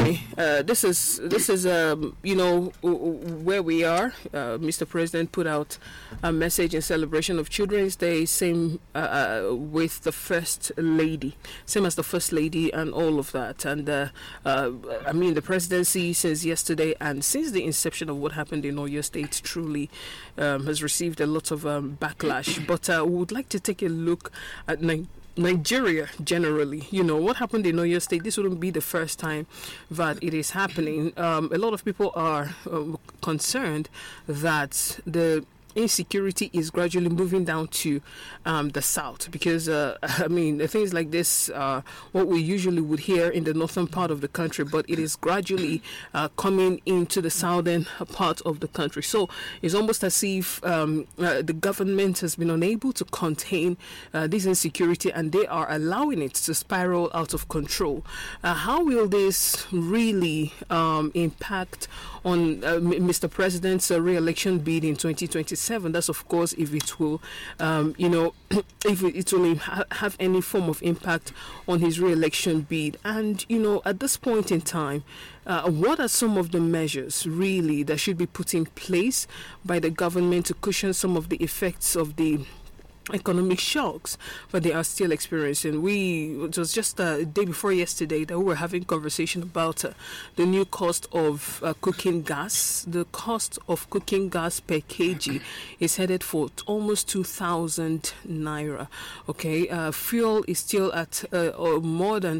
Okay, where we are. Mr. President put out a message in celebration of Children's Day, same with the First Lady, same as the First Lady and all of that. And the presidency since yesterday and since the inception of what happened in Oyo State truly has received a lot of backlash. But we would like to take a look at Nigeria generally. What happened in Oyo State, this wouldn't be the first time that it is happening. A lot of people are concerned that the insecurity is gradually moving down to the south, because things like this are what we usually would hear in the northern part of the country, but it is gradually coming into the southern part of the country. So it's almost as if the government has been unable to contain this insecurity, and they are allowing it to spiral out of control. How will this really impact on Mr. President's re-election bid in 2027? That's, of course, if it will, if it will have any form of impact on his re-election bid. And, at this point in time, what are some of the measures really that should be put in place by the government to cushion some of the effects of the economic shocks that they are still experiencing? It was just a day before yesterday that we were having conversation about the new cost of cooking gas. The cost of cooking gas per kg is headed for almost 2,000 naira. Okay, fuel is still at more than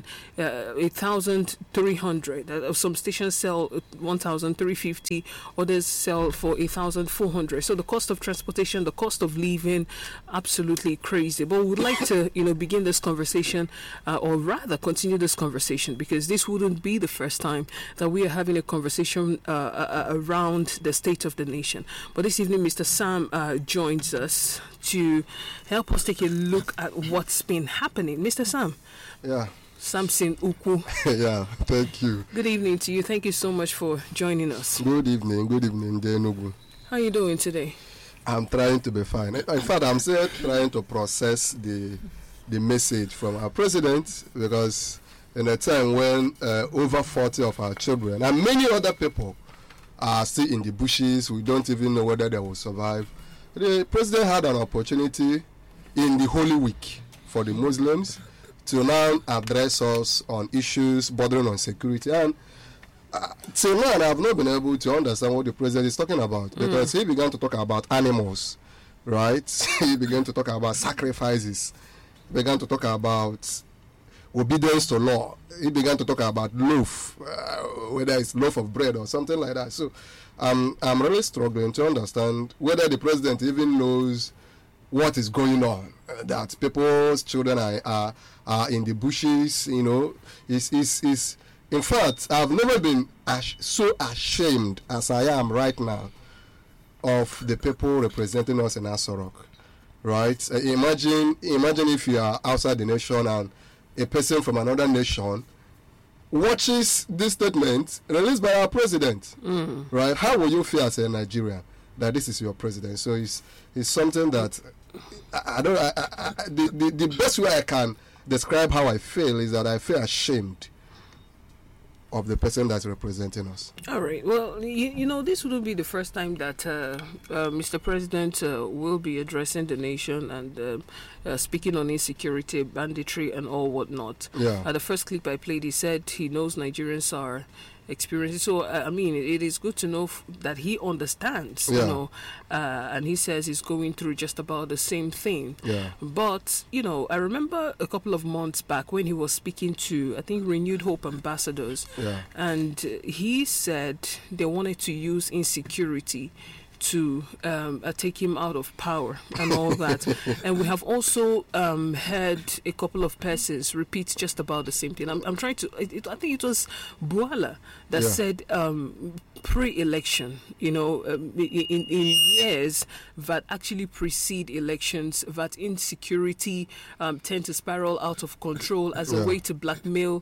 1,300. Some stations sell 1,350, others sell for 1,400. So the cost of transportation, the cost of living, absolutely crazy. But we would like to, begin this conversation, or rather continue this conversation, because this wouldn't be the first time that we are having a conversation around the state of the nation. But this evening, Mr. Sam joins us to help us take a look at what's been happening. Mr. Sam. Yeah. Samson Uku. Yeah, thank you. Good evening to you. Thank you so much for joining us. Good evening, Denugu. How are you doing today? I'm trying to be fine. In fact, I'm still trying to process the message from our president, because in a time when over 40 of our children and many other people are still in the bushes, we don't even know whether they will survive. The president had an opportunity in the Holy Week for the Muslims to now address us on issues bordering on security. And till now, I have not been able to understand what the president is talking about, because he began to talk about animals, right? He began to talk about sacrifices. He began to talk about obedience to law. He began to talk about loaf, whether it's loaf of bread or something like that. So I'm really struggling to understand whether the president even knows what is going on, that people's children are in the bushes, In fact, I've never been so ashamed as I am right now of the people representing us in Aso Rock, right? Imagine if you are outside the nation and a person from another nation watches this statement released by our president, right? How will you feel as a Nigerian that this is your president? So it's something that the best way I can describe how I feel is that I feel ashamed of the person that's representing us. All right. Well, this wouldn't be the first time that Mr. President will be addressing the nation and speaking on insecurity, banditry, and all whatnot. Yeah. The first clip I played, he said he knows Nigerians are experiencing. So, it is good to know that he understands, and he says he's going through just about the same thing. Yeah. But, I remember a couple of months back when he was speaking to, I think, Renewed Hope ambassadors, and he said they wanted to use insecurity to take him out of power and all that. And we have also heard a couple of persons repeat just about the same thing. I'm trying to, I think it was Buala that said pre-election, in years that actually precede elections, that insecurity tend to spiral out of control as a way to blackmail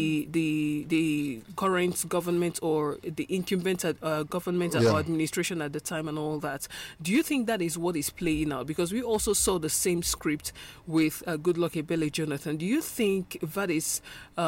the current government or the incumbent government or administration at the time and all that. Do you think that is what is playing out? Because we also saw the same script with Goodluck Ebele Jonathan. Do you think that is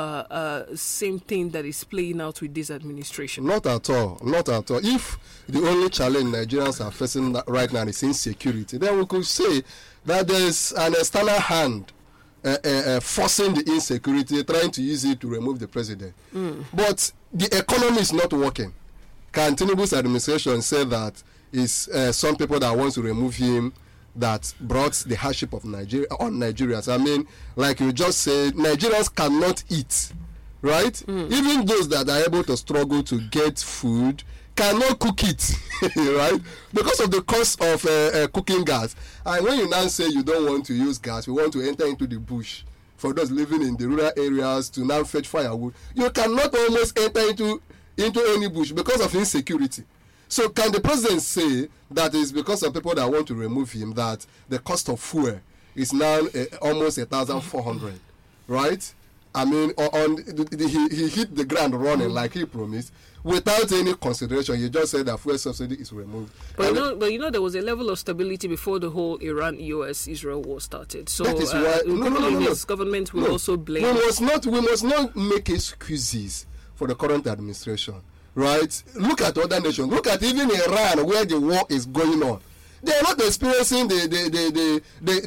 same thing that is playing out with this administration? Not at all. Not at all. If the only challenge Nigerians are facing right now is insecurity, then we could say that there's an external hand forcing the insecurity, trying to use it to remove the president. But the economy is not working. Can Tinubu's administration say that is some people that want to remove him that brought the hardship of Nigeria on Nigerians? I mean, like you just said, Nigerians cannot eat, right? Even those that are able to struggle to get food cannot cook it, right? Because of the cost of cooking gas. And when you now say you don't want to use gas, you want to enter into the bush for those living in the rural areas to now fetch firewood, you cannot almost enter into any bush because of insecurity. So can the president say that it's because of people that want to remove him that the cost of fuel is now almost 1,400, right? I mean, he hit the ground running like he promised, without any consideration. He just said that fuel subsidy is removed. But there was a level of stability before the whole Iran-US-Israel war started. So that is why his government will also blame. We must not make excuses for the current administration, right? Look at other nations. Look at even Iran, where the war is going on. They are not experiencing the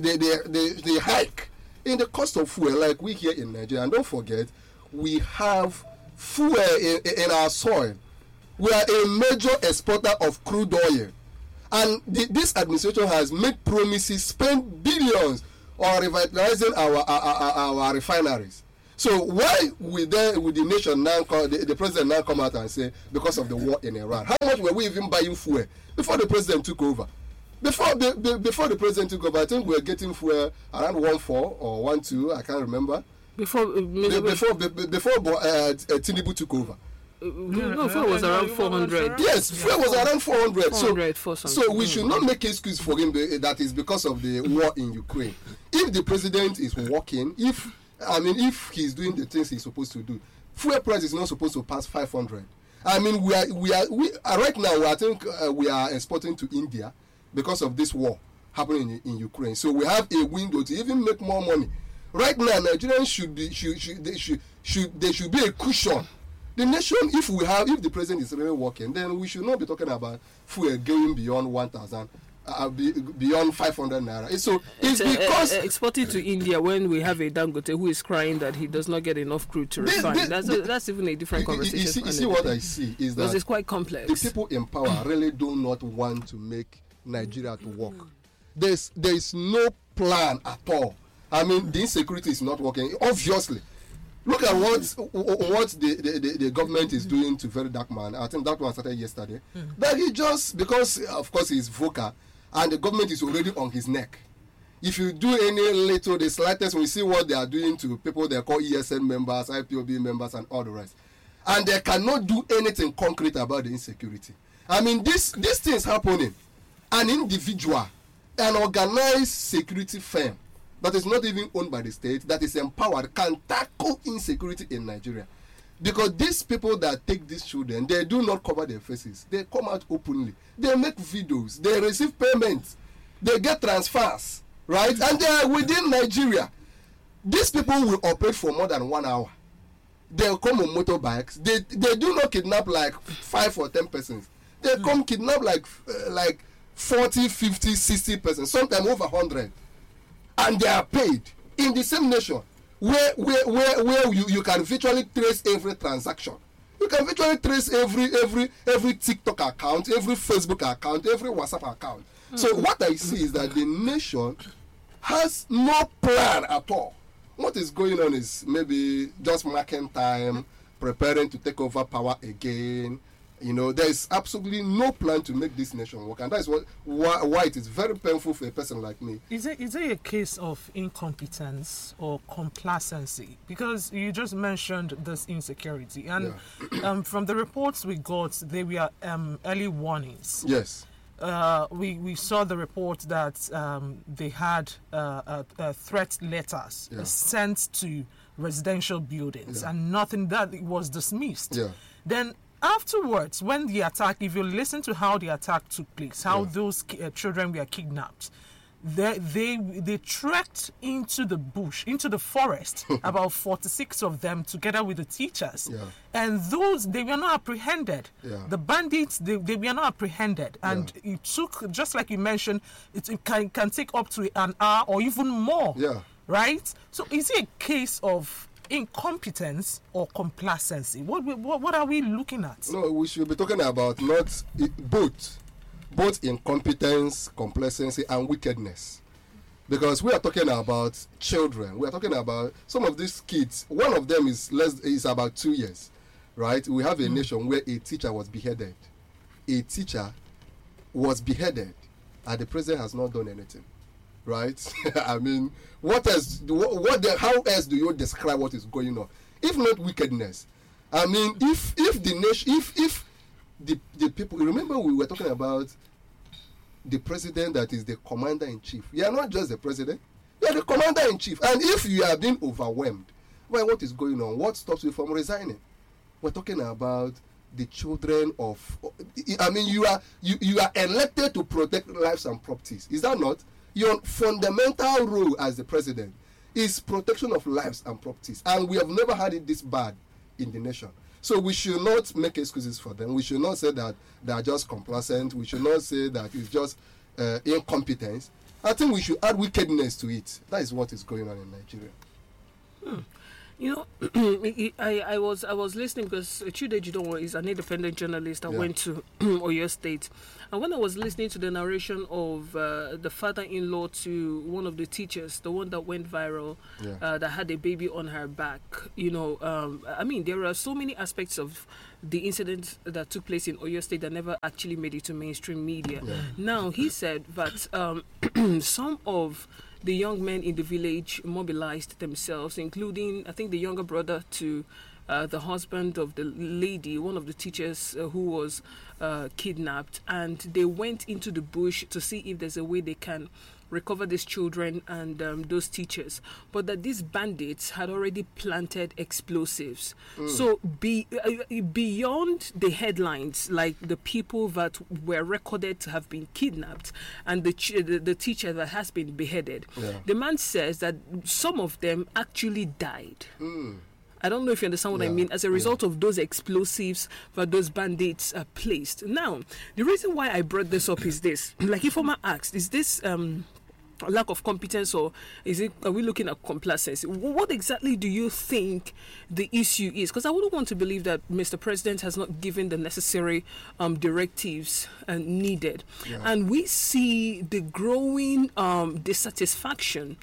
hike in the cost of fuel like we here in Nigeria. And don't forget, we have fuel in our soil. We are a major exporter of crude oil. And this administration has made promises, spent billions on revitalizing our refineries. So why would the nation now, the president now come out and say, because of the war in Iran? How much were we even buying fuel before the president took over? Before the president took over, I think we were getting fuel around 1.4 or 1.2, I can't remember. Before Tinubu took over. No, fuel was around 400. Yes, fuel was around 400. 400 so we should not make excuse for him that is because of the war in Ukraine. If the president is working, if he's doing the things he's supposed to do, fuel price is not supposed to pass 500. I mean, we are right now. I think we are exporting to India because of this war happening in Ukraine. So we have a window to even make more money. Right now, Nigerians should be a cushion. The nation, if the president is really working, then we should not be talking about fuel going beyond 1,000, beyond 500 naira. So it's because exporting to India when we have a Dangote who is crying that he does not get enough crude to refine. That's even a different conversation. You see what I see is that it's quite complex. The people in power really do not want to make Nigeria to work. There is no plan at all. I mean, the insecurity is not working. Obviously, look at what the government is doing to Very Dark Man. I think that one started yesterday. That he just, because of course he's vocal, and the government is already on his neck. If you do the slightest, we see what they are doing to people they call ESN members, IPOB members, and all the rest. And they cannot do anything concrete about the insecurity. I mean, this thing is happening. An individual, an organized security firm that is not even owned by the state, that is empowered, can tackle insecurity in Nigeria. Because these people that take these children, they do not cover their faces. They come out openly. They make videos. They receive payments. They get transfers, right? And they are within Nigeria. These people will operate for more than 1 hour. They'll come on motorbikes. They do not kidnap like 5 or 10 persons. They come kidnap like 40, 50, 60 persons, sometimes over 100. And they are paid in the same nation where you can virtually trace every transaction. You can virtually trace every TikTok account, every Facebook account, every WhatsApp account. So what I see is that the nation has no plan at all. What is going on is maybe just marking time, preparing to take over power again. You know, there is absolutely no plan to make this nation work, and that is why it is very painful for a person like me. Is it a case of incompetence or complacency? Because you just mentioned this insecurity, and from the reports we got, they were early warnings. Yes. We saw the report that they had threat letters sent to residential buildings, and nothing that was dismissed. Yeah. Then afterwards, when the attack, if you listen to how the attack took place, how those children were kidnapped, they trekked into the bush, into the forest, about 46 of them together with the teachers. Yeah. And those, they were not apprehended. Yeah. The bandits, they were not apprehended. And it took, just like you mentioned, it can take up to an hour or even more. Yeah. Right? So is it a case of incompetence or complacency? What are we looking at? No, we should be talking about both incompetence, complacency, and wickedness. Because we are talking about children. We are talking about some of these kids. One of them is about 2 years, right? We have a nation where a teacher was beheaded. A teacher was beheaded, and the president has not done anything, right? I mean, what else? How else do you describe what is going on? If not wickedness, I mean, if the nation, if the people, remember we were talking about the president that is the commander-in-chief. You are not just the president, you are the commander-in-chief. And if you are being overwhelmed by what is going on, what stops you from resigning? We're talking about the children of, I mean, you are elected to protect lives and properties. Is that not? Your fundamental role as the president is protection of lives and properties. And we have never had it this bad in the nation. So we should not make excuses for them. We should not say that they are just complacent. We should not say that it's just incompetence. I think we should add wickedness to it. That is what is going on in Nigeria. You know, I was listening because Chude Jidonwo is an independent journalist. I went to Oyo State. And when I was listening to the narration of the father-in-law to one of the teachers, the one that went viral, that had a baby on her back, you know, I mean, there are so many aspects of the incident that took place in Oyo State that never actually made it to mainstream media. Now, he said that some of the young men in the village mobilized themselves, including, I think, the younger brother to the husband of the lady, one of the teachers who was kidnapped, and they went into the bush to see if there's a way they can recover these children and those teachers, but that these bandits had already planted explosives. So beyond the headlines, like the people that were recorded to have been kidnapped and the teacher that has been beheaded, the man says that some of them actually died. I don't know if you understand what I mean, as a result of those explosives that those bandits placed. Now, the reason why I brought this up is this. Like Ifeoma asked, is this lack of competence, or are we looking at complacency? What exactly do you think the issue is? Because I wouldn't want to believe that Mr. President has not given the necessary directives needed. And we see the growing dissatisfaction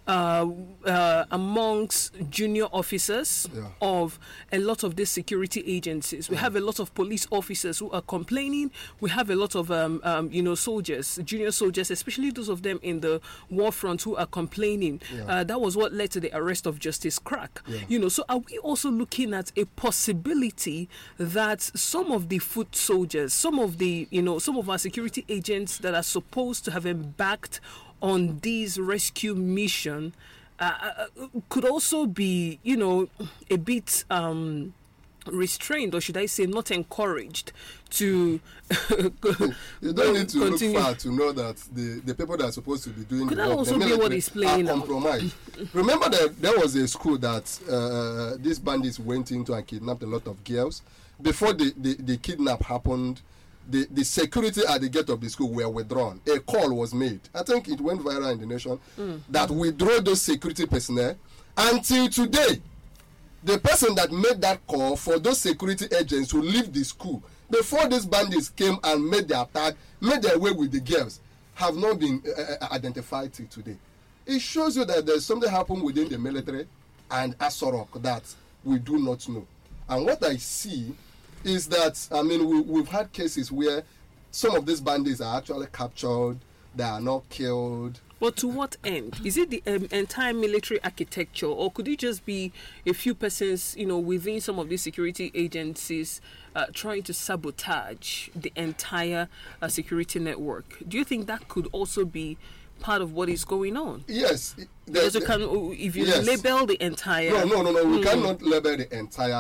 amongst junior officers of a lot of these security agencies. We have a lot of police officers who are complaining. We have a lot of soldiers, junior soldiers, especially those of them in the war front, who are complaining. That was what led to the arrest of Justice Crack. So are we also looking at a possibility that some of the foot soldiers, some of our security agents that are supposed to have embarked on this rescue mission could also be, a bit restrained, or should I say not encouraged to you don't need to continue. Look far to know that the people that are supposed to be doing could the that work, also be what is playing out? Compromised. Remember that there was a school that these bandits went into and kidnapped a lot of girls. Before the kidnap happened, the security at the gate of the school were withdrawn. A call was made. I think it went viral in the nation that withdraw those security personnel. Until today, the person that made that call for those security agents to leave the school before these bandits came and made their attack, made their way with the girls, have not been identified till today. It shows you that there's something happened within the military and Asorok that we do not know. And what I see is that, I mean, we've had cases where some of these bandits are actually captured, they are not killed. But to what end? Is it the entire military architecture, or could it just be a few persons, within some of these security agencies trying to sabotage the entire security network? Do you think that could also be part of what is going on? Yes. Because if you label the entire... No. We cannot label the entire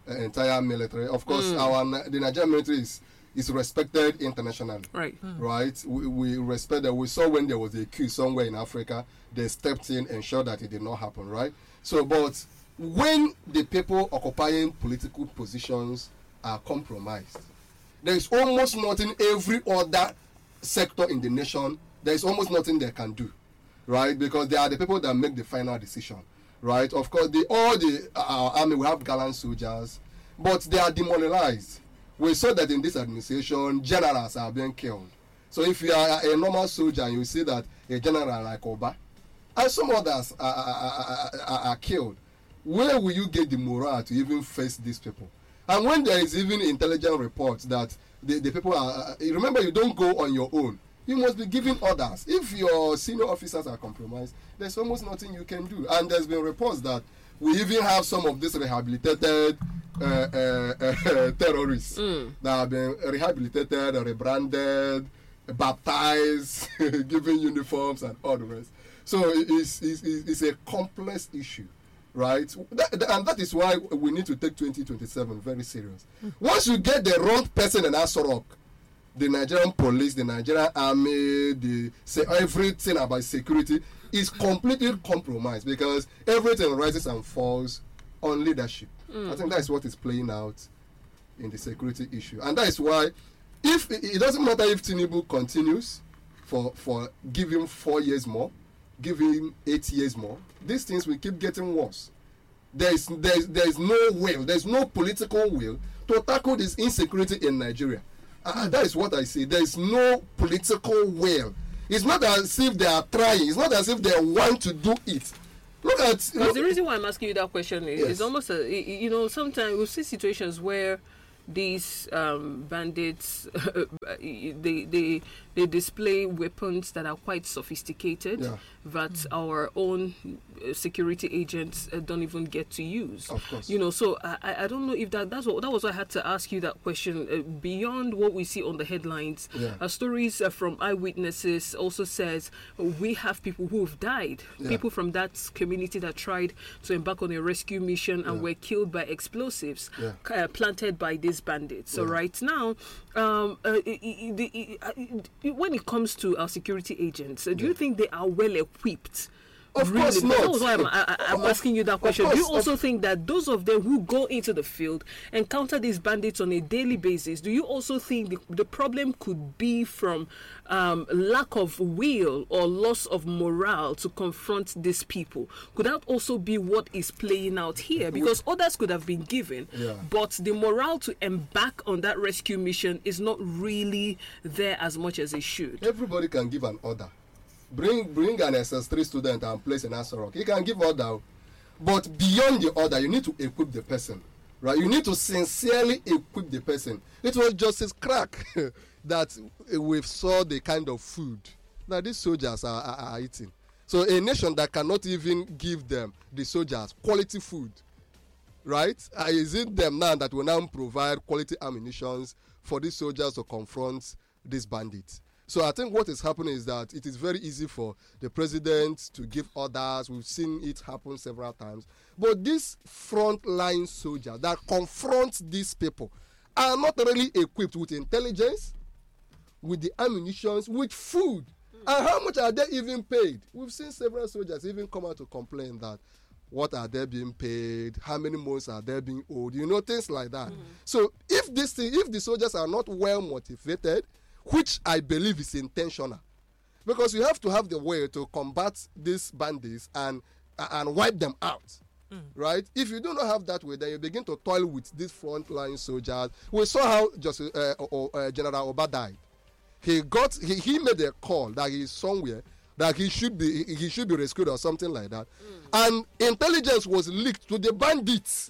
entire military. Of course, the Nigerian military is respected internationally. Right. Right. We respect that. We saw when there was a coup somewhere in Africa, they stepped in and ensured that it did not happen. Right. So, but when the people occupying political positions are compromised, there is almost nothing every other sector in the nation, there is almost nothing they can do, right? Because they are the people that make the final decision, right? Of course, our army, we have gallant soldiers, but they are demoralized. We saw that in this administration, generals are being killed. So if you are a normal soldier and you see that a general like Oba and some others are killed, where will you get the morale to even face these people? And when there is even intelligence reports that the people are, remember, you don't go on your own. You must be giving orders. If your senior officers are compromised, there's almost nothing you can do. And there's been reports that we even have some of these rehabilitated terrorists that have been rehabilitated, rebranded, baptized, given uniforms and all the rest. So it's a complex issue, right? And that is why we need to take 2027 very serious. Once you get the wrong person in Aso Rock, the Nigerian police, the Nigerian army, everything about security is completely compromised because everything rises and falls on leadership. I think that is what is playing out in the security issue. And that is why if it doesn't matter if Tinubu continues for giving 4 years more, giving 8 years more, these things will keep getting worse. There is no will, there's no political will to tackle this insecurity in Nigeria. That is what I say. There is no political will. It's not as if they are trying. It's not as if they want to do it. The reason why I'm asking you that question is, yes, it's almost sometimes we see situations where these bandits they display weapons that are quite sophisticated that our own security agents don't even get to use. Of course. So I don't know if that was why I had to ask you that question. Beyond what we see on the headlines, stories from eyewitnesses also says we have people who have died, people from that community that tried to embark on a rescue mission and were killed by explosives planted by these bandits. So right now, when it comes to our security agents, do you think they are well equipped? Of course not. That's why I'm asking you that question. Do you also think that those of them who go into the field encounter these bandits on a daily basis? Do you also think the problem could be from lack of will or loss of morale to confront these people? Could that also be what is playing out here? Because orders could have been given, but the morale to embark on that rescue mission is not really there as much as it should. Everybody can give an order. Bring an SS3 student and place in Aso Rock. He can give order. But beyond the order, you need to equip the person. Right? You need to sincerely equip the person. It was Justice Crack that we saw the kind of food that these soldiers are eating. So a nation that cannot even give them, the soldiers, quality food, right? Is it them now that will now provide quality ammunitions for these soldiers to confront these bandits? So I think what is happening is that it is very easy for the president to give orders. We've seen it happen several times. But these frontline soldiers that confront these people are not really equipped with intelligence, with the ammunitions, with food. And how much are they even paid? We've seen several soldiers even come out to complain that what are they being paid? How many months are they being owed? Things like that. So if the soldiers are not well motivated, which I believe is intentional, because you have to have the way to combat these bandits and wipe them out, right? If you do not have that way, then you begin to toil with these frontline soldiers. We saw how General Oba died. He made a call that he is somewhere, that he should be rescued or something like that, and intelligence was leaked to the bandits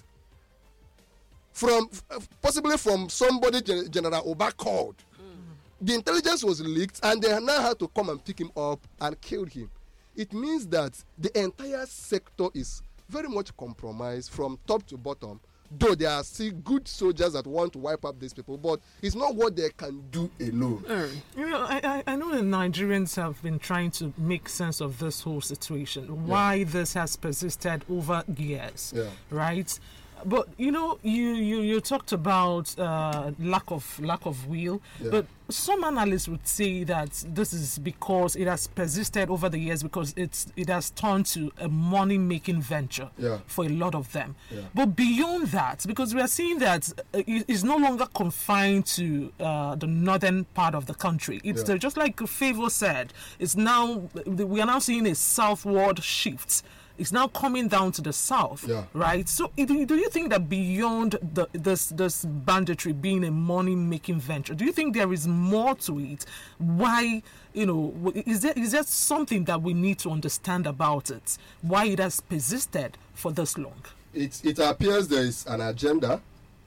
possibly from somebody General Oba called. The intelligence was leaked, and they now had to come and pick him up and kill him. It means that the entire sector is very much compromised from top to bottom, though there are still good soldiers that want to wipe up these people, but it's not what they can do alone. I know the Nigerians have been trying to make sense of this whole situation, why this has persisted over years, right? But you talked about lack of will, but some analysts would say that this is because it has persisted over the years, because it has turned to a money-making venture for a lot of them. But beyond that, because we are seeing that it's no longer confined to the northern part of the country. It's just like Favor said. We are now seeing a southward shift. It's now coming down to the south, right? So do you think that beyond this banditry being a money-making venture, do you think there is more to it? Why, is there something that we need to understand about it? Why it has persisted for this long? It appears there is an agenda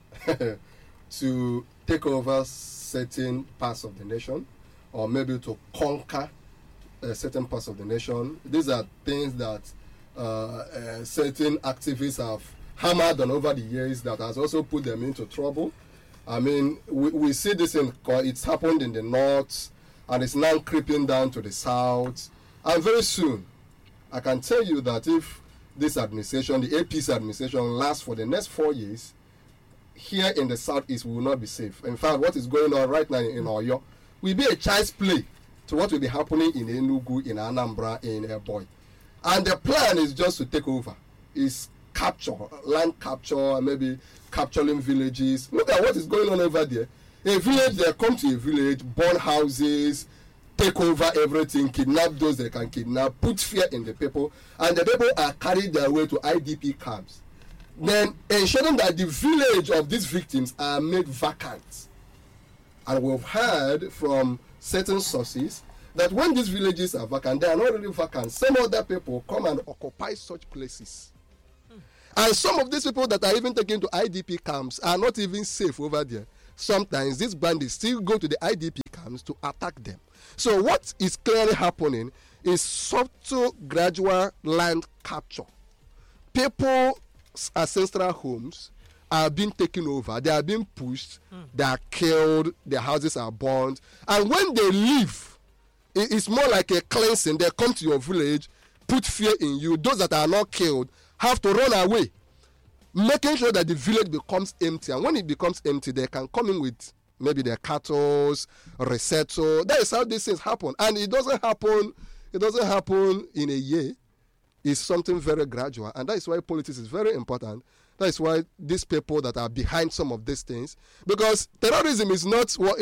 to take over certain parts of the nation, or maybe to conquer certain parts of the nation. These are things that certain activists have hammered on over the years, that has also put them into trouble. I mean, we see this it's happened in the north, and it's now creeping down to the south. And very soon, I can tell you that if this administration, the APC administration, lasts for the next 4 years, here in the southeast, we will not be safe. In fact, what is going on right now in Oyo will be a child's play to what will be happening in Enugu, in Anambra, in Ebonyi. And the plan is just to take over. Is capture, land capture, maybe capturing villages. Look at what is going on over there. A village, they come to a village, burn houses, take over everything, kidnap those they can kidnap, put fear in the people, and the people are carried their way to IDP camps. Then ensuring that the village of these victims are made vacant. And we've heard from certain sources that when these villages are vacant, they are not really vacant. Some other people come and occupy such places. And some of these people that are even taken to IDP camps are not even safe over there. Sometimes these bandits still go to the IDP camps to attack them. So what is clearly happening is subtle, gradual land capture. People's ancestral homes are being taken over. They are being pushed. They are killed. Their houses are burned. And when they leave, it's more like a cleansing. They come to your village, put fear in you. Those that are not killed have to run away, making sure that the village becomes empty. And when it becomes empty, they can come in with maybe their cattle, resettle. That is how these things happen. And it doesn't happen in a year. It's something very gradual. And that is why politics is very important. That is why these people that are behind some of these things, because terrorism is not what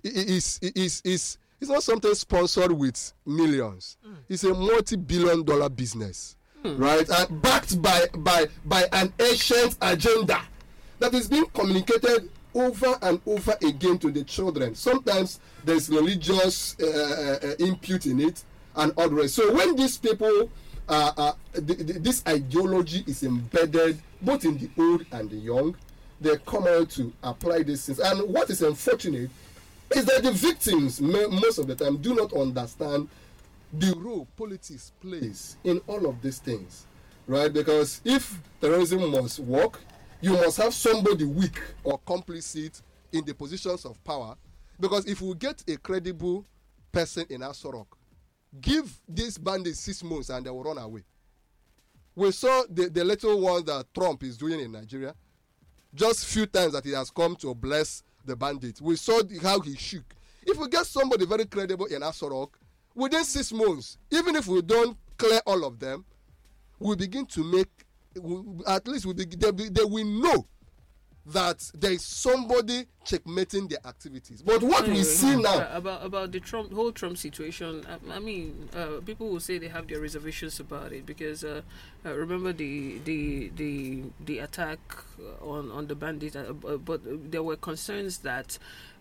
it's not something sponsored with millions. It's a multi-billion-dollar business, right? And backed by an ancient agenda that is being communicated over and over again to the children. Sometimes there's religious input in it and otherwise. So when these people, this ideology is embedded both in the old and the young, they come out to apply these things. And what is unfortunate is that the victims, most of the time, do not understand the role politics plays in all of these things, right? Because if terrorism must work, you must have somebody weak or complicit in the positions of power. Because if we get a credible person in Aso Rock, give these bandits 6 months and they will run away. We saw the little one that Trump is doing in Nigeria. Just few times that he has come to bless the bandits. We saw how he shook. If we get somebody very credible in Aso Rock, within 6 months, even if we don't clear all of them, we begin to make, at least they will know that there is somebody checkmating their activities. But what we see now about the whole Trump situation, I mean, people will say they have their reservations about it because remember the attack on the bandits, but there were concerns that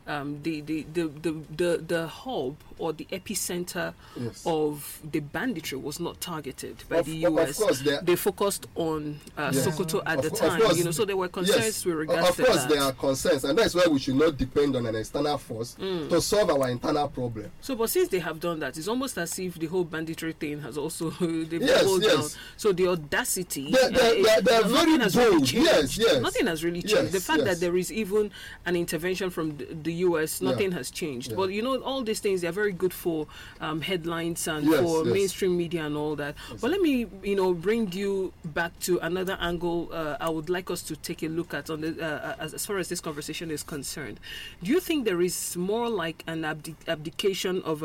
the hub or the epicenter of the banditry was not targeted by the US. Of course, they focused on Sokoto at the time, so there were concerns with regards to that. Of course, there are concerns, and that's why we should not depend on an external force to solve our internal problem. So, but since they have done that, it's almost as if the whole banditry thing has also they've Yes, pulled yes. down. So the audacity, They're very nothing has really bold. changed. Yes, yes. Nothing has really changed. Yes, The fact yes. that there is even an intervention from the US, nothing has changed. Yeah. But you know, all these things, they're very good for headlines and Yes, for yes. mainstream media and all that. But let me, bring you back to another angle. I would like us to take a look at on the as far as this conversation is concerned. Do you think there is more like an abdication of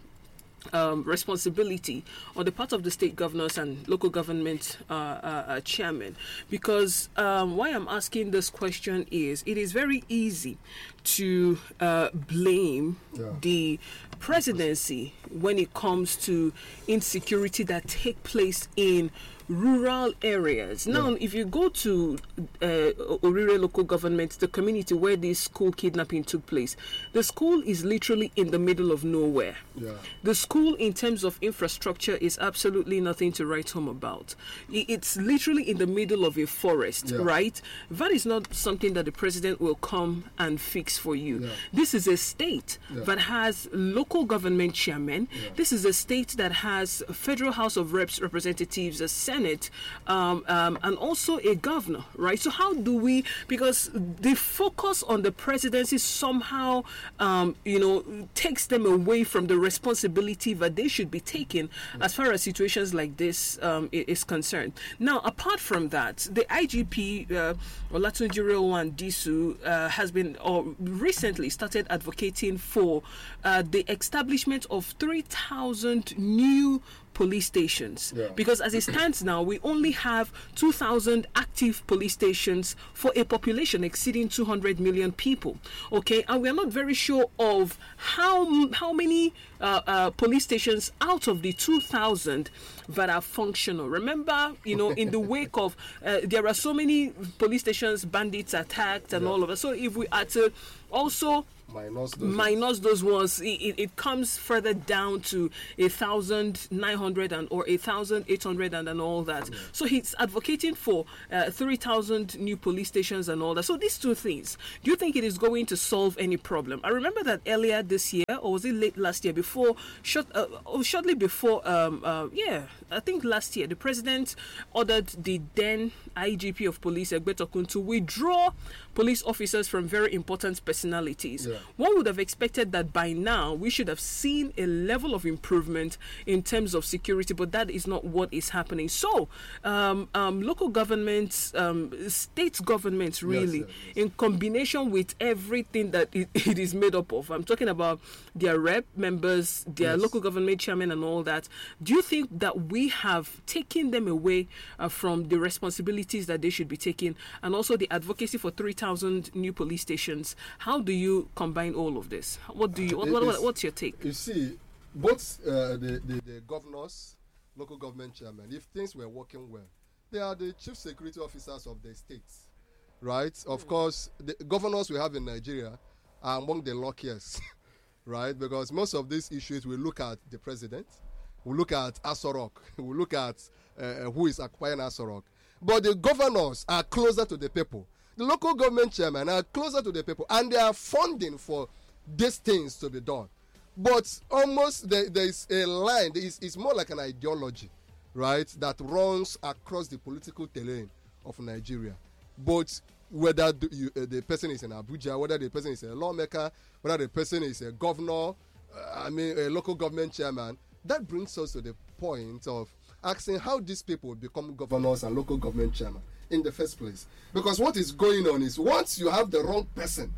responsibility on the part of the state governors and local government chairmen? Because why I'm asking this question is it is very easy to blame the presidency when it comes to insecurity that take place in rural areas. Now, if you go to Orire local government, the community where this school kidnapping took place, the school is literally in the middle of nowhere. Yeah. The school, in terms of infrastructure, is absolutely nothing to write home about. It's literally in the middle of a forest, right? That is not something that the president will come and fix for you. Yeah. This is a state that has local government chairmen. This is a state that has a Federal House of Representatives, a Senate, and also a governor, right? So how do we, because the focus on the presidency somehow, takes them away from the responsibility that they should be taking as far as situations like this is concerned. Now, apart from that, the IGP, Olatunji Reowan Disu, has been recently started advocating for the establishment of 3,000 new police stations, because as it stands now, we only have 2,000 active police stations for a population exceeding 200 million people. Okay, and we are not very sure of how many police stations out of the 2,000 that are functional. Remember, in the wake of there are so many police stations, bandits attacked and all of that. So if we are to also minus those ones, it comes further down to 1,900 or 1,800 and all that. So he's advocating for 3,000 new police stations and all that. So these two things, do you think it is going to solve any problem? I remember that earlier this year, or was it late last year, shortly before, I think last year, the president ordered the then IGP of police, Egbe Tokun, to withdraw police officers from very important personalities. One would have expected that by now we should have seen a level of improvement in terms of security, but that is not what is happening. So, local governments, state governments, really, in combination with everything that it is made up of. I'm talking about their rep members, their local government chairmen, and all that. Do you think that we have taken them away from the responsibilities that they should be taking, and also the advocacy for 3,000 new police stations? How do you combine all of this? What's your take? You see, both the governors, local government chairmen, if things were working well, they are the chief security officers of the states, right? Of course, the governors we have in Nigeria are among the luckiest, right? Because most of these issues, we look at the president, we look at Aso Rock, we look at who is acquiring Aso Rock. But the governors are closer to the people. The local government chairmen are closer to the people, and they are funding for these things to be done. But almost there is a line, it's more like an ideology, right, that runs across the political terrain of Nigeria. But whether the person is in Abuja, whether the person is a lawmaker, whether the person is a governor, a local government chairman, that brings us to the point of asking how these people become governors and local government chairmen in the first place. Because what is going on is, once you have the wrong person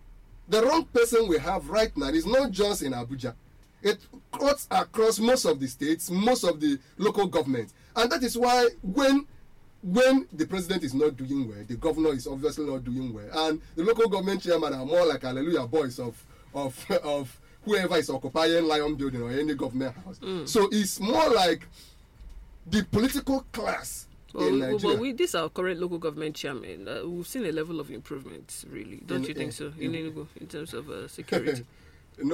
we have right now is not just in Abuja. It cuts across most of the states, most of the local government. And that is why when the president is not doing well, the governor is obviously not doing well, and the local government chairman are more like hallelujah boys of whoever is occupying Lion Building or any government house. So it's more like the political class in Nigeria. But this our current local government chairman, we've seen a level of improvement, really. Don't you think so? In Enugu, in terms of security? No.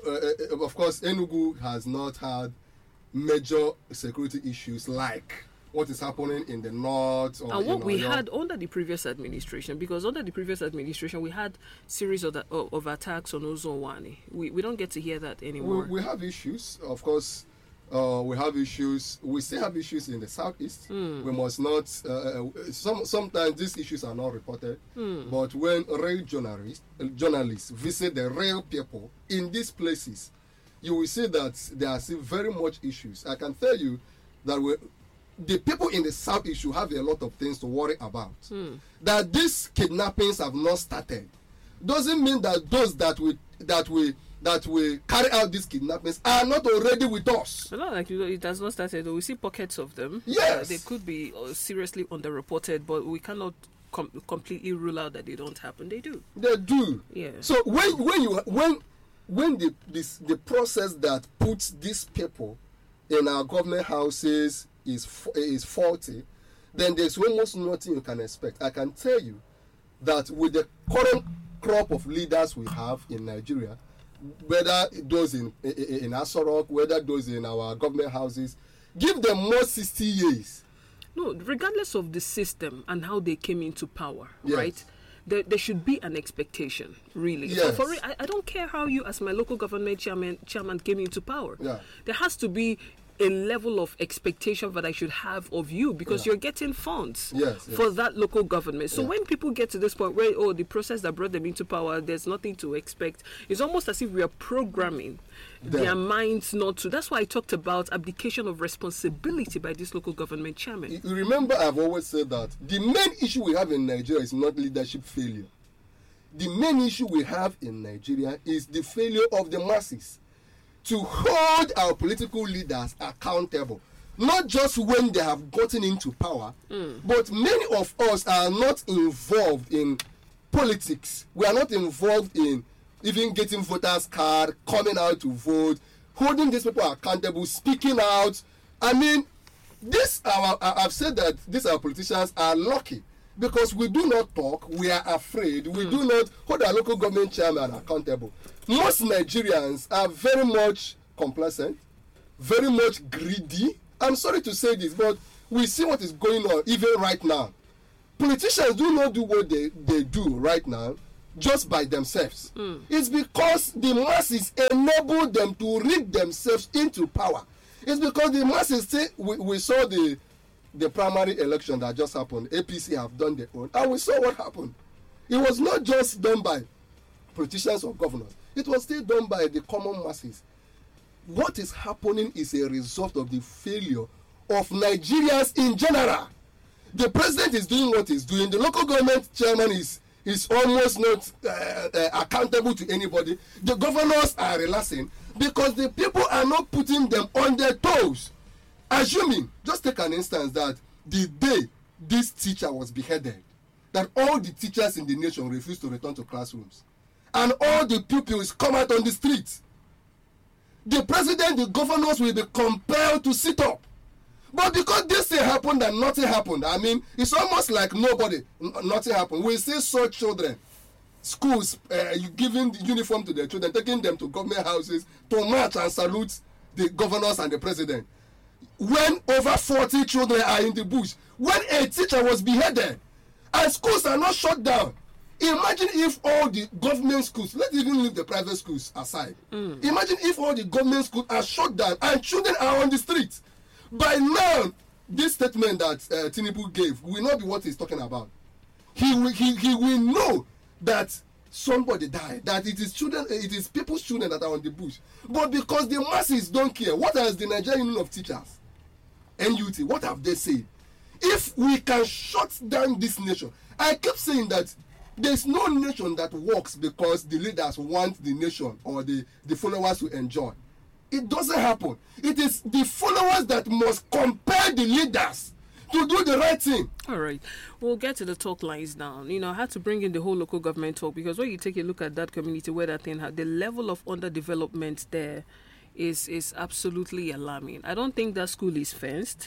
Of course, Enugu has not had major security issues like what is happening in the north. Or and what we had under the previous administration, because under the previous administration we had series of attacks on Ozonwani. We don't get to hear that anymore. We have issues, of course. We have issues. We still have issues in the southeast. We must not. Sometimes these issues are not reported. But when real journalists visit the real people in these places, you will see that there are still very much issues. I can tell you that the people in the southeast should have a lot of things to worry about. That these kidnappings have not started doesn't mean that those that we carry out these kidnappings are not already with us. It's not like it has not started. We see pockets of them. Yes, they could be seriously underreported, but we cannot completely rule out that they don't happen. They do. They do. Yeah. So when the process that puts these people in our government houses is faulty, then there's almost nothing you can expect. I can tell you that with the current crop of leaders we have in Nigeria, whether those in Aso Rock, whether those in our government houses, give them more 60 years. No, regardless of the system and how they came into power, yes. right? There should be an expectation, really. Yes. For I don't care how you, as my local government chairman came into power. Yeah. There has to be a level of expectation that I should have of you, because you're getting funds for that local government. So when people get to this point where, the process that brought them into power, there's nothing to expect, it's almost as if we are programming their minds not to. That's why I talked about abdication of responsibility by this local government chairman. You remember, I've always said that the main issue we have in Nigeria is not leadership failure. The main issue we have in Nigeria is the failure of the masses to hold our political leaders accountable, not just when they have gotten into power, but many of us are not involved in politics. We are not involved in even getting voters' card, coming out to vote, holding these people accountable, speaking out. I mean, I've said that these our politicians are lucky because we do not talk, we are afraid, we do not hold our local government chairman accountable. Most Nigerians are very much complacent, very much greedy. I'm sorry to say this, but we see what is going on even right now. Politicians do not do what they do right now just by themselves. It's because the masses enable them to rig themselves into power. It's because the masses say, we saw the primary election that just happened. APC have done their own, and we saw what happened. It was not just done by politicians or governors. It was still done by the common masses. What is happening is a result of the failure of Nigerians in general. The president is doing what he's doing. The local government chairman is almost not accountable to anybody. The governors are relaxing because the people are not putting them on their toes. Assuming, just take an instance that the day this teacher was beheaded, that all the teachers in the nation refused to return to classrooms, and all the pupils come out on the streets, the president, the governors will be compelled to sit up. But because this thing happened and nothing happened, I mean, it's almost like nothing happened. We see such children, schools, giving the uniform to their children, taking them to government houses to march and salute the governors and the president. When over 40 children are in the bush, when a teacher was beheaded, and schools are not shut down. Imagine if all the government schools, let's even leave the private schools aside. Imagine if all the government schools are shut down and children are on the streets. By now, this statement that Tinubu gave will not be what he's talking about. He will know that somebody died, that it is people's children that are on the bush. But because the masses don't care, what has the Nigerian Union of Teachers, NUT, what have they said? If we can shut down this nation, I keep saying that there's no nation that works because the leaders want the nation or the followers to enjoy. It doesn't happen. It is the followers that must compel the leaders to do the right thing. All right. We'll get to the talk lines now. I had to bring in the whole local government talk because when you take a look at that community where that thing had, the level of underdevelopment there is absolutely alarming. I don't think that school is fenced.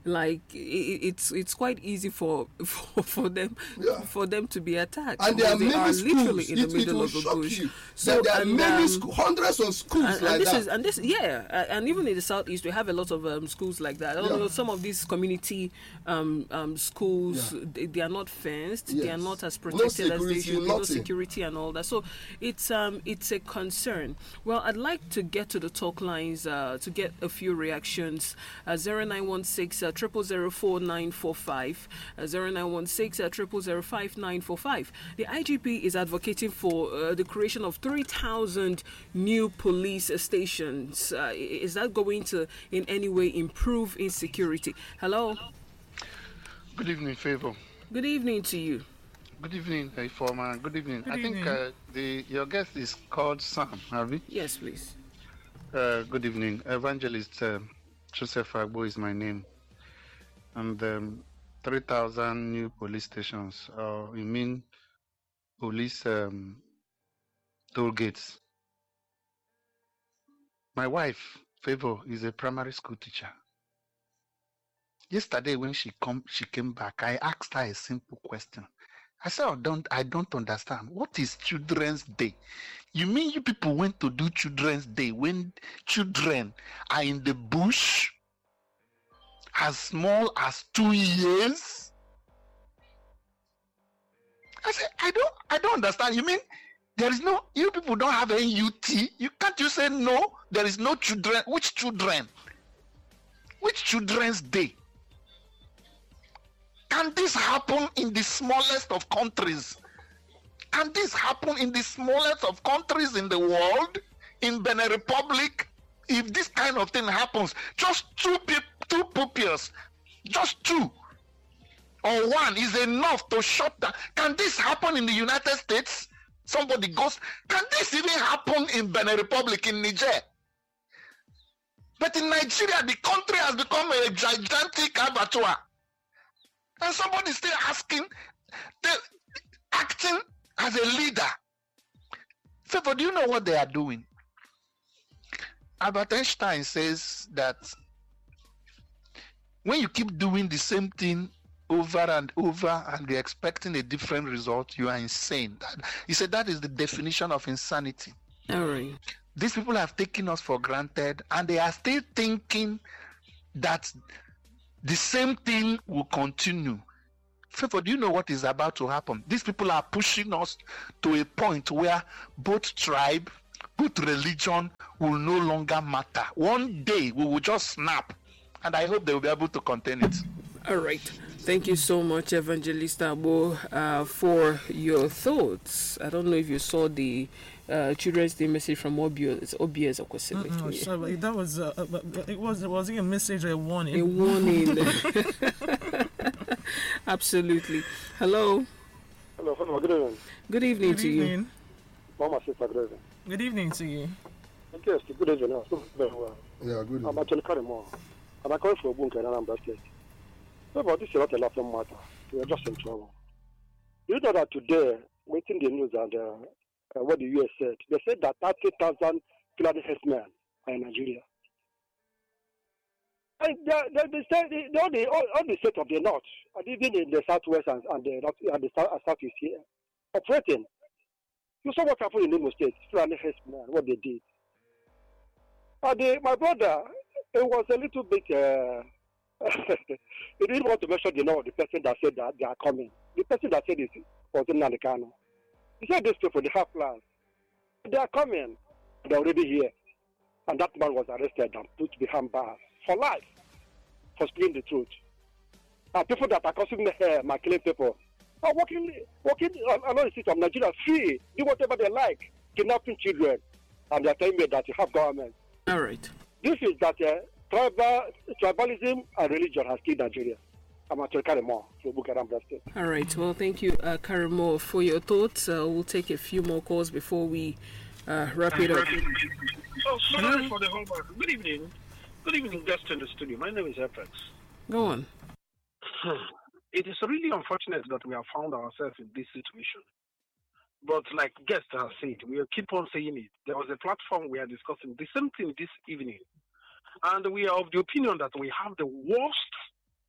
like it's quite easy for them to be attacked. And there are many schools. Literally in the middle of the bush. You. So there are many hundreds of schools like that. And even in the southeast, we have a lot of schools like that. Although some of these community schools, they are not fenced. Yes. They are not as protected as they should be. No security and all that. So it's a concern. Well, I'd like to get to the talk lines to get a few reactions. 0916 0004945, 0916 0005945. The IGP is advocating for the creation of 3,000 new police stations. Is that going to in any way improve insecurity? Hello. Good evening, Favor. Good evening to you. Good evening, Informer. Good evening. Good I evening. think your guest is called Sam, have you? Yes, please. Good evening. Evangelist Joseph Agbo is my name. And 3,000 new police stations. You mean police toll gates? My wife, Favor, is a primary school teacher. Yesterday when she came back, I asked her a simple question. I said, I don't understand. What is Children's Day? You mean you people went to do Children's Day when children are in the bush as small as 2 years? I said, I don't understand. You mean there is no, you people don't have NUT? Can't you say no? There is no children. Which children? Which Children's Day? Can this happen in the smallest of countries? Can this happen in the smallest of countries in the world? In Benin Republic? If this kind of thing happens, just two pupils, just two or one is enough to shut down. Can this happen in the United States? Somebody goes, can this even happen in Benin Republic, in Niger? But in Nigeria, the country has become a gigantic abattoir. And somebody still acting as a leader. Favor, do you know what they are doing? Albert Einstein says that when you keep doing the same thing over and over and you're expecting a different result, you are insane. He said that is the definition of insanity. All right. These people have taken us for granted and they are still thinking that the same thing will continue. Favor, do you know what is about to happen? These people are pushing us to a point where both tribe, both religion will no longer matter. One day we will just snap, and I hope they will be able to contain it. All right. Thank you so much, Evangelist Agbo, for your thoughts. I don't know if you saw the Children's Day message from OBS. It's OBS, of course. Sorry, that was was it a message or a warning? A warning. Absolutely. Hello. Hello. Good evening. Good evening to you. Mama, sister, good evening. Good evening to you. Yes, good evening. Very well. Yeah, good evening. I'm actually Karimo. I'm calling from Bunker in Anambra State. No, but this is not a laughing matter. We are just in trouble. You know that today, waiting the news and what the US said, they said that 30,000 Fulani herdsmen are in Nigeria. And they say all the states of the north, and even in the southwest and the southeast here, operating. You saw what happened in Imo State, Fulani herdsmen, what they did. And my brother, it was a little bit. He didn't want to mention the person that said that they are coming. The person that said it was in Nalikano. He said this people, they have plans. They are coming. They're already here. And that man was arrested and put behind bars for life for speaking the truth. And people that are causing my killing people are walking along the streets of Nigeria free, do whatever they like, kidnapping children. And they're telling me that you have government. All right. This is that tribalism and religion has killed Nigeria. I'm actually Karimo from Anambra State. All right. Well, thank you, Karimo, for your thoughts. We'll take a few more calls before we wrap it up. Oh, sorry for the homework. Good evening. Good evening, guests in the studio. My name is Apex. Go on. It is really unfortunate that we have found ourselves in this situation. But like guests have said, we will keep on saying it. There was a platform we are discussing the same thing this evening. And we are of the opinion that we have the worst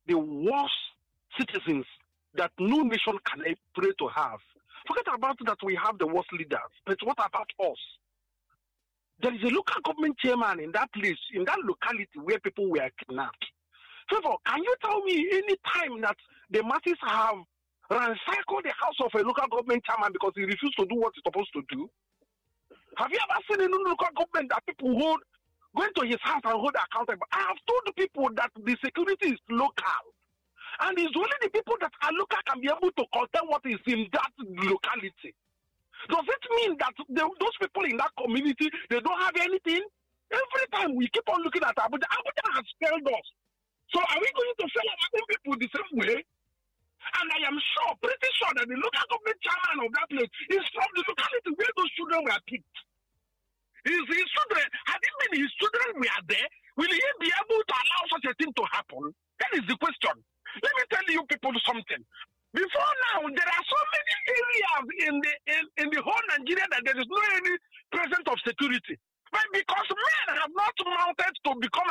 the worst citizens that no nation can pray to have. Forget about that we have the worst leaders, but what about us? There is a local government chairman in that place, in that locality where people were kidnapped. Favor, can you tell me any time that the masses have ransacked the house of a local government chairman because he refused to do what he's supposed to do? Have you ever seen any local government that people going to his house and hold accountable? I have told the people that the security is local. And it's only the people that are local can be able to contain what is in that locality. Does it mean that those people in that community, they don't have anything? Every time we keep on looking at Abuja, Abuja has failed us. So are we going to fail our own people the same way? And I am sure, pretty sure, that the local government chairman of that place is from the locality where those children were picked. His children, had it been his children were there, will he be able to allow such a thing to happen? That is the question. Let me tell you people something. Before now, there are so many areas in the whole Nigeria that there is no any presence of security. But because men have not mounted to become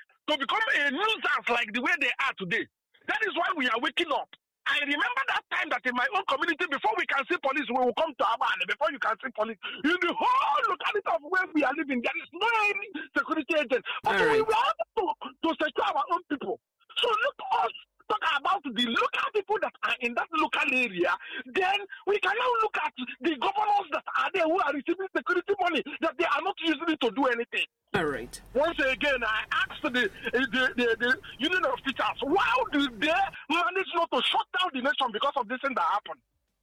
a nuisance like the way they are today, that is why we are waking up. I remember that time that in my own community, before we can see police, we will come to Abane. Before you can see police, in the whole locality of where we are living, there is no any security agent. But we were able to secure our own people. So look us talk about the local people that are in that local area. Then we can now look at the governors that are there who are receiving security money that they are not using it to do anything. All right. Once again, I asked the union of teachers, why did they manage not to shut down the nation because of this thing that happened?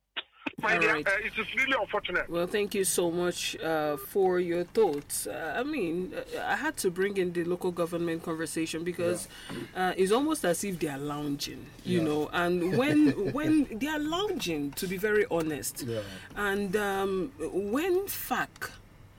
Right. It is really unfortunate. Well, thank you so much for your thoughts. I mean, I had to bring in the local government conversation because it's almost as if they are lounging, you know. And when they are lounging, to be very honest, and when FAC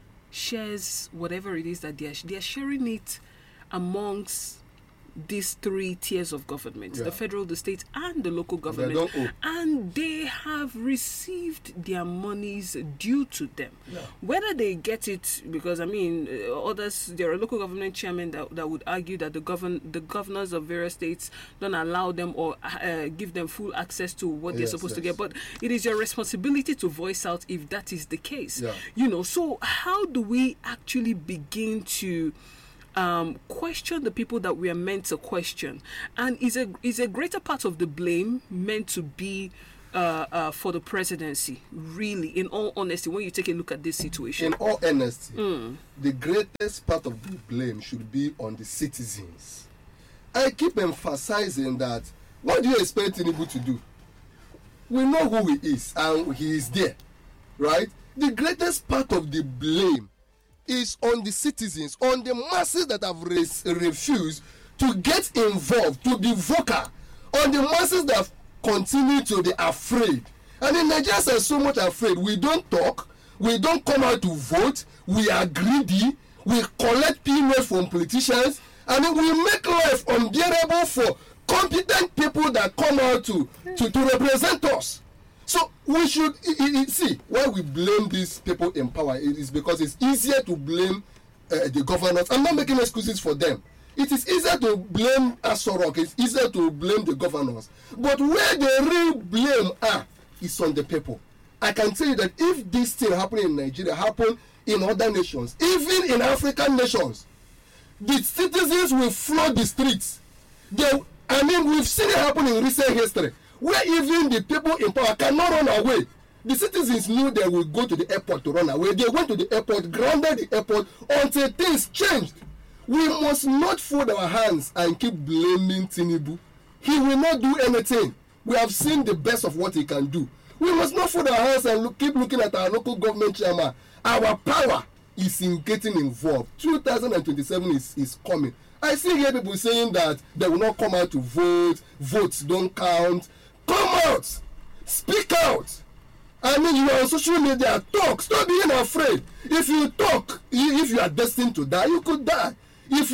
shares whatever it is that they are sharing it amongst these three tiers of government, the federal, the state, and the local government, and they have received their monies due to them. Whether they get it, because I mean, others, there are local government chairmen that would argue that the governors of various states don't allow them or give them full access to what they're supposed to get. But it is your responsibility to voice out if that is the case. You know, so how do we actually begin to question the people that we are meant to question? And is a greater part of the blame meant to be for the presidency, really, in all honesty, when you take a look at this situation? In all honesty, the greatest part of the blame should be on the citizens. I keep emphasizing that. What do you expect Tinubu to do? We know who he is, and he is there, right? The greatest part of the blame is on the citizens, on the masses that have refused to get involved, to be vocal, on the masses that have continued to be afraid. And in Nigeria, are so much afraid. We don't talk, we don't come out to vote, we are greedy, we collect payments from politicians, and then we make life unbearable for competent people that come out to represent us. So we should see why we blame these people in power. It is because it's easier to blame the governors. I'm not making excuses for them. It is easier to blame Asorok. It's easier to blame the governors. But where the real blame is on the people. I can tell you that if this thing happened in Nigeria, happened in other nations, even in African nations, the citizens will flood the streets. We've seen it happen in recent history, where even the people in power cannot run away. The citizens knew they would go to the airport to run away. They went to the airport, grounded the airport until things changed. We must not fold our hands and keep blaming Tinubu. He will not do anything. We have seen the best of what he can do. We must not fold our hands and keep looking at our local government chairman. Our power is in getting involved. 2027 is coming. I see here people saying that they will not come out to vote. Votes don't count. Come out. Speak out. I mean, you are on social media. Talk. Stop being afraid. If you talk, if you are destined to die, you could die. If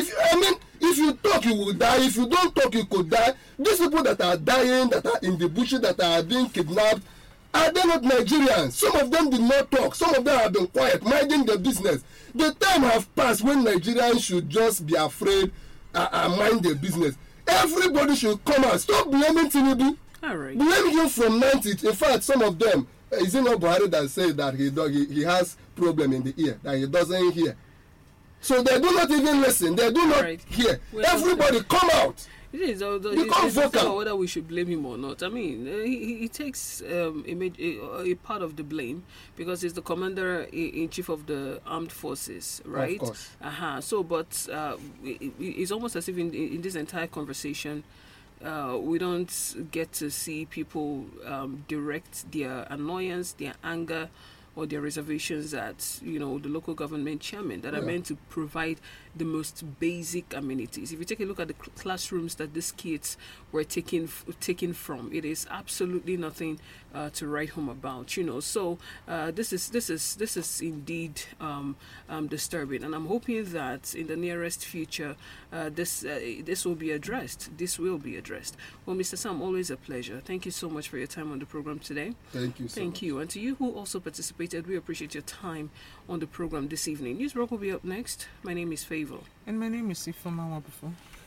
you talk, you will die. If you don't talk, you could die. These people that are dying, that are in the bushes, that are being kidnapped, are they not Nigerians? Some of them did not talk. Some of them have been quiet, minding their business. The time have passed when Nigerians should just be afraid and mind their business. Everybody should come out. Stop blaming Tinubu. All right. Blame you from 90. In fact, some of them, is it not Buhari that said that he has problem in the ear, that he doesn't hear? So they do not even listen. They do not hear. Everybody come out. It is, although Become vocal. whether we should blame him or not. I mean, he takes a part of the blame because he's the commander-in-chief of the armed forces, right? Of course. So, but it's almost as if in this entire conversation, we don't get to see people direct their annoyance, their anger, or their reservations at the local government chairman that are meant to provide the most basic amenities. If you take a look at the classrooms that these kids were taken from, it is absolutely nothing to write home about. So this is indeed disturbing, and I'm hoping that in the nearest future this will be addressed. This will be addressed. Well, Mr. Sam, always a pleasure. Thank you so much for your time on the program today. Thank you. Thank you, and to you who also participated, we appreciate your time on the program this evening. Newsbreak will be up next. My name is Favor. And my name is Ifoma Wabufo.